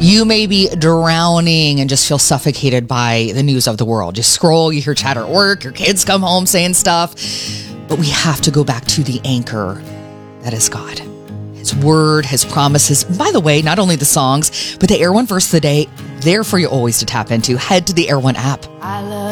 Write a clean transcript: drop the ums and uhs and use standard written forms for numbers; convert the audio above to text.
You may be drowning and just feel suffocated by the news of the world. Just scroll, you hear chatter at work, your kids come home saying stuff. But we have to go back to the anchor that is God. His word, his promises. By the way, not only the songs, but the Air One verse of the day, there for you always to tap into. Head to the Air One app. I love